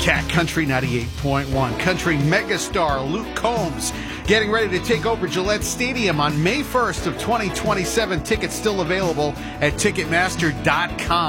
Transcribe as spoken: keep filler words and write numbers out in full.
Cat Country ninety-eight point one. Country megastar Luke Combs getting ready to take over Gillette Stadium on May first of twenty twenty-seven. Tickets still available at Ticketmaster dot com.